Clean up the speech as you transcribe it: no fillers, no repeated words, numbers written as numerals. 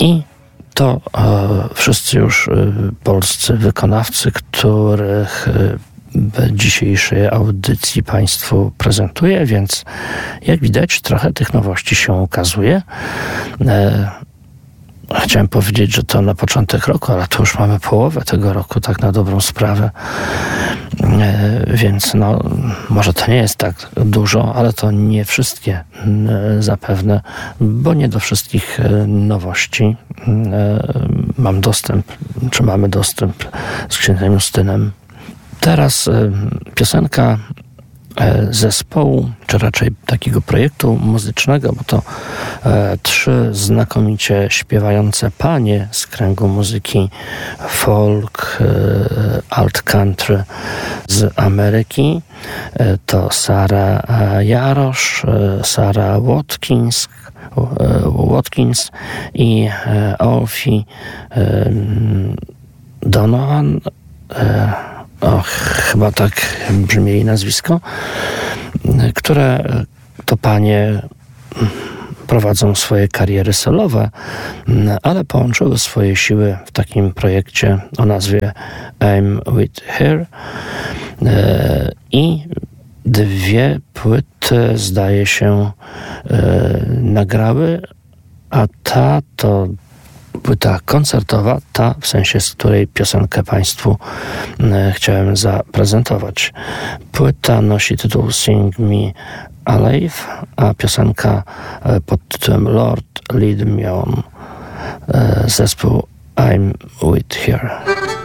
I to wszyscy już polscy wykonawcy, których w dzisiejszej audycji Państwu prezentuję, więc jak widać trochę tych nowości się ukazuje. Chciałem powiedzieć, że to na początek roku, ale to już mamy połowę tego roku, tak na dobrą sprawę. Więc może to nie jest tak dużo, ale to nie wszystkie zapewne, bo nie do wszystkich nowości mamy dostęp z księdzem Justynem. Teraz piosenka zespołu, czy raczej takiego projektu muzycznego, bo to 3 znakomicie śpiewające panie z kręgu muzyki folk, alt country z Ameryki. To Sarah Jarosz, Sarah Watkins i Alfie Donovan. Chyba tak brzmi jej nazwisko, które to panie prowadzą swoje kariery solowe, ale połączyły swoje siły w takim projekcie o nazwie I'm With Her i 2 płyty, zdaje się, nagrały, a ta to płyta koncertowa, ta w sensie, z której piosenkę Państwu chciałem zaprezentować. Płyta nosi tytuł Sing Me Alive, a piosenka pod tytułem Lord Lead Me On. Zespół I'm With Her.